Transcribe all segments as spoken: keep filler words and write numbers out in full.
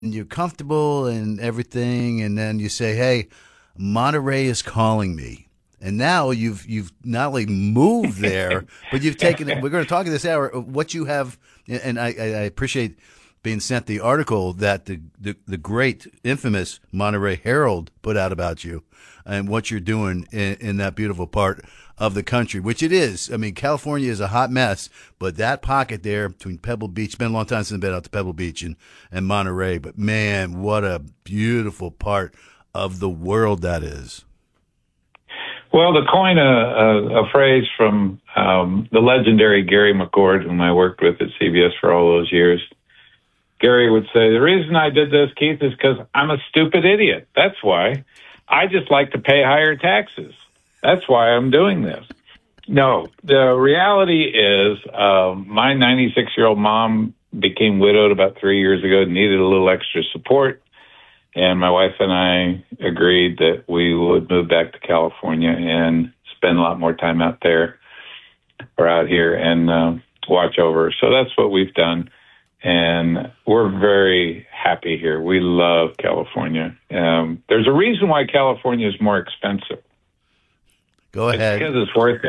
you're comfortable and everything, and then you say, "Hey, Monterey is calling me." And now you've you've not only moved there, but you've taken it. We're going to talk in this hour of what you have, and I, I appreciate being sent the article that the, the the great, infamous Monterey Herald put out about you and what you're doing in, in that beautiful part of the country, which it is. I mean, California is a hot mess, but that pocket there between Pebble Beach, it's been a long time since I've been out to Pebble Beach and, and Monterey, but man, what a beautiful part of the world that is. Well, to coin a, a, a phrase from um, the legendary Gary McCord, whom I worked with at C B S for all those years, Gary would say, the reason I did this, Keith, is because I'm a stupid idiot. That's why. I just like to pay higher taxes. That's why I'm doing this. No, the reality is uh, my ninety-six-year-old mom became widowed about three years ago and needed a little extra support. And my wife and I agreed that we would move back to California and spend a lot more time out there or out here and uh, watch over her. So that's what we've done. And we're very happy here. We love California. Um, there's a reason why California is more expensive. Go ahead. It's because it's worth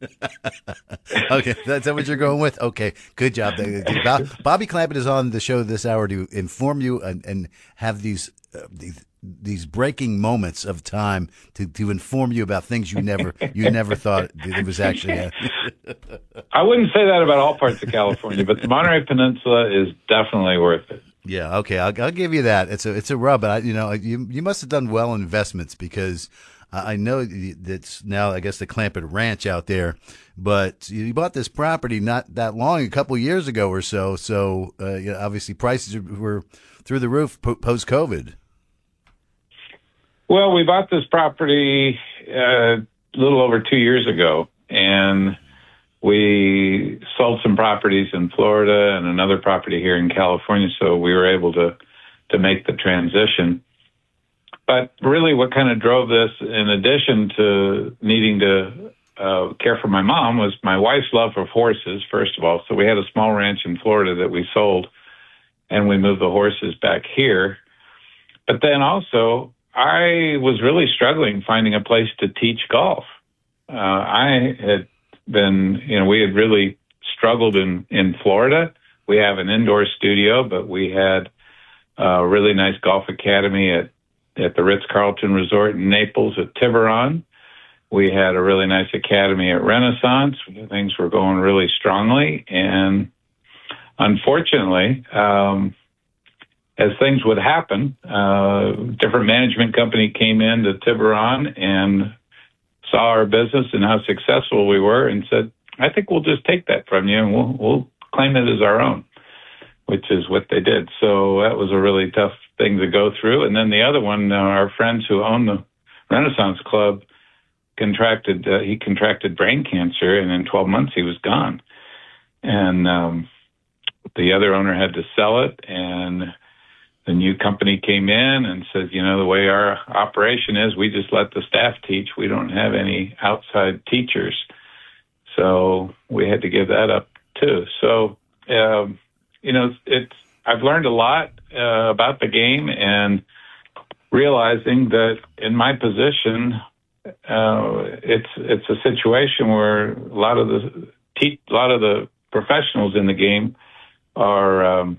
it. Okay, that's that what you're going with? Okay, good job. Bobby Clampett is on the show this hour to inform you and, and have these, uh, these these breaking moments of time to, to inform you about things you never you never thought it was actually. A... I wouldn't say that about all parts of California, but the Monterey Peninsula is definitely worth it. Yeah, okay, I'll, I'll give you that. It's a it's a rub, but I, you know you you must have done well in investments because. I know that's now, I guess, the Clampett Ranch out there, but you bought this property not that long, a couple of years ago or so. So, uh, you know, obviously, prices were through the roof post COVID. Well, we bought this property uh, a little over two years ago, and we sold some properties in Florida and another property here in California. So we were able to to make the transition. But really what kind of drove this, in addition to needing to uh, care for my mom, was my wife's love for horses, first of all. So we had a small ranch in Florida that we sold, and we moved the horses back here. But then also, I was really struggling finding a place to teach golf. Uh, I had been, you know, we had really struggled in, in Florida. We have an indoor studio, but we had a really nice golf academy at at the Ritz-Carlton Resort in Naples at Tiburon. We had a really nice academy at Renaissance. Things were going really strongly. And unfortunately, um, as things would happen, uh, different management company came in to Tiburon and saw our business and how successful we were and said, I think we'll just take that from you and we'll, we'll claim it as our own, which is what they did. So that was a really tough thing to go through. And then the other one, uh, our friends who own the Renaissance Club contracted, uh, he contracted brain cancer, and in twelve months he was gone. And um, the other owner had to sell it, and the new company came in and said, you know, the way our operation is, we just let the staff teach. We don't have any outside teachers. So we had to give that up too. So, um, you know, it's, I've learned a lot uh, about the game and realizing that in my position, uh, it's it's a situation where a lot of the te- a lot of the professionals in the game are um,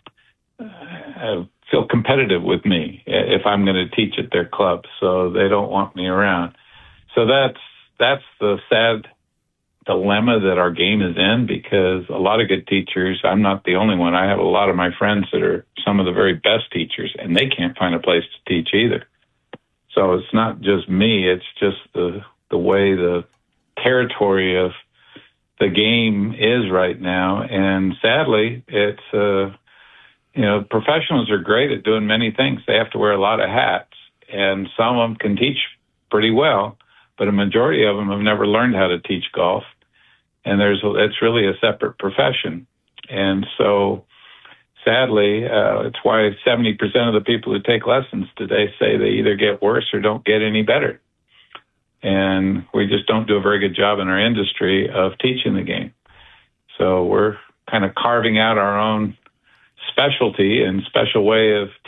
uh, feel competitive with me if I'm going to teach at their club, so they don't want me around. So that's that's the sad dilemma that our game is in, because a lot of good teachers, I'm not the only one. I have a lot of my friends that are some of the very best teachers, and they can't find a place to teach either. So it's not just me, it's just the the way the territory of the game is right now. And sadly, it's, uh, you know, professionals are great at doing many things. They have to wear a lot of hats, and some of them can teach pretty well, but a majority of them have never learned how to teach golf. And there's it's really a separate profession. And so, sadly, uh, it's why seventy percent of the people who take lessons today say they either get worse or don't get any better. And we just don't do a very good job in our industry of teaching the game. So we're kind of carving out our own specialty and special way of